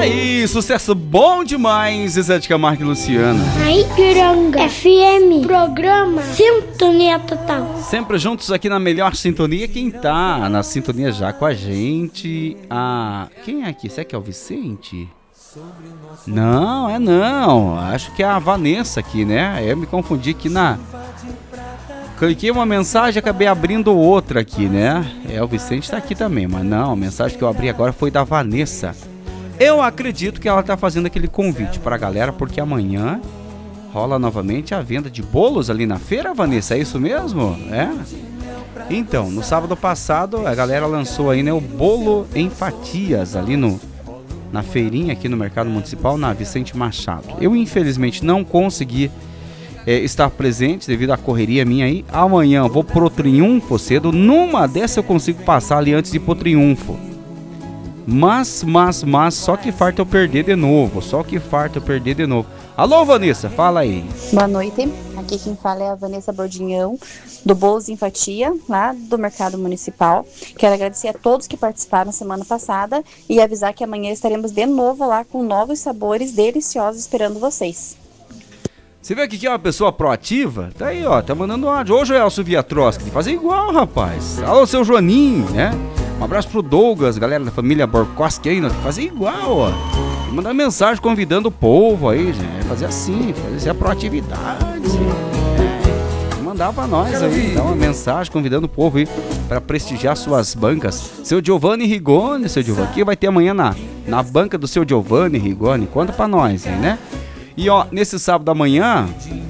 aí, sucesso bom demais, Zezé de Camargo e Luciana. Aí, Ipiranga FM, programa Sintonia Total. Sempre juntos aqui na melhor sintonia. Quem tá na sintonia já com a gente? Quem é aqui? Será que é o Vicente? Não, não. Acho que é a Vanessa aqui, né? Eu me confundi aqui cliquei uma mensagem e acabei abrindo outra aqui, né? O Vicente tá aqui também, mas não, a mensagem que eu abri agora foi da Vanessa. Eu acredito que ela tá fazendo aquele convite pra galera, porque amanhã rola novamente a venda de bolos ali na feira, Vanessa, é isso mesmo? É? Então, no sábado passado a galera lançou aí, né, o bolo em fatias ali na feirinha aqui no Mercado Municipal, na Vicente Machado. Eu infelizmente não consegui estar presente devido à correria minha aí. Amanhã vou pro Triunfo cedo. Numa dessa eu consigo passar ali antes de ir pro Triunfo. Mas, só que farta eu perder de novo. Alô, Vanessa, fala aí. Boa noite, aqui quem fala é a Vanessa Bordinhão, do Bolos em Fatia, lá do Mercado Municipal. Quero agradecer a todos que participaram semana passada e avisar que amanhã estaremos de novo lá com novos sabores deliciosos esperando vocês. Você vê aqui que é uma pessoa proativa? Tá aí, ó, tá mandando áudio. Ô, Joelso Viatroski, fazer igual, rapaz. Alô, seu Joaninho, né? Um abraço pro Douglas, galera da família Borkoski aí, fazer igual, ó. Mandar mensagem convidando o povo aí, gente. Fazer assim, fazer a proatividade. Mandar pra nós aí, dar uma mensagem convidando o povo aí pra prestigiar suas bancas. Seu Giovanni Rigoni, que vai ter amanhã na banca do seu Giovanni Rigoni. Conta pra nós aí, né? E ó, nesse sábado da manhã,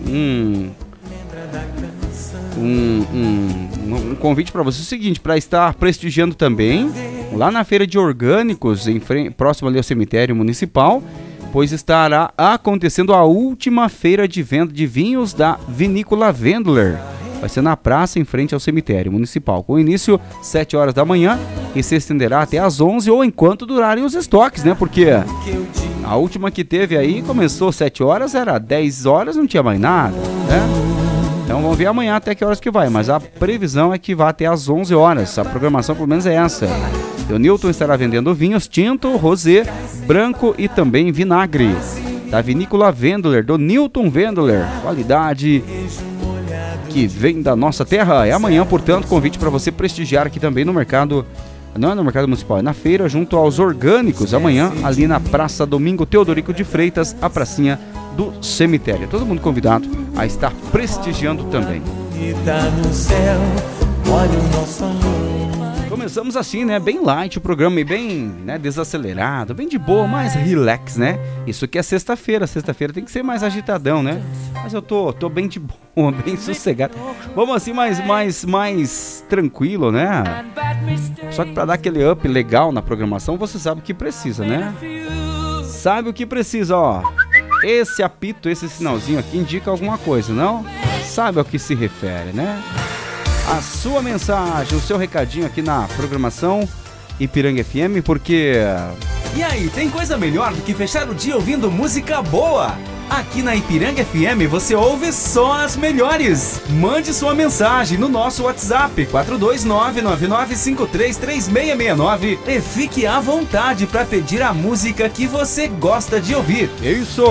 um convite para você é o seguinte, para estar prestigiando também lá na feira de orgânicos, próximo ali ao cemitério municipal, pois estará acontecendo a última feira de venda de vinhos da Vinícola Wendler. Vai ser na praça em frente ao cemitério municipal, com início às 7 horas da manhã e se estenderá até às 11 ou enquanto durarem os estoques, né? Porque a última que teve aí começou às 7 horas, era 10 horas, não tinha mais nada, né? Então vamos ver amanhã até que horas que vai, mas a previsão é que vá até às 11 horas, a programação pelo menos é essa. O Newton estará vendendo vinhos tinto, rosé, branco e também vinagre. Da Vinícola Wendler, do Newton Wendler, qualidade que vem da nossa terra. É amanhã, portanto, convite para você prestigiar aqui também no mercado, não é no Mercado Municipal, é na feira, junto aos orgânicos, amanhã, ali na Praça Domingo Teodorico de Freitas, a pracinha do cemitério. Todo mundo convidado a estar prestigiando também. Começamos assim, né, bem light o programa e bem, né, desacelerado, bem de boa, mais relax, né? Isso que é sexta-feira tem que ser mais agitadão, né? Mas eu tô bem de boa, bem sossegado. Vamos assim, mais tranquilo, né? Só que pra dar aquele up legal na programação, você sabe o que precisa, né? Sabe o que precisa, ó. Esse apito, esse sinalzinho aqui indica alguma coisa, não? Sabe ao que se refere, né? A sua mensagem, o seu recadinho aqui na programação Ipiranga FM, porque... E aí, tem coisa melhor do que fechar o dia ouvindo música boa? Aqui na Ipiranga FM você ouve só as melhores. Mande sua mensagem no nosso WhatsApp 42999533669 e fique à vontade para pedir a música que você gosta de ouvir. Isso!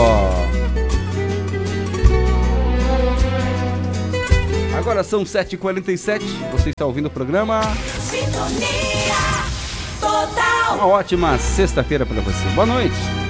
Agora são 7h47, você está ouvindo o programa Sintonia Total. Uma ótima sexta-feira para você. Boa noite.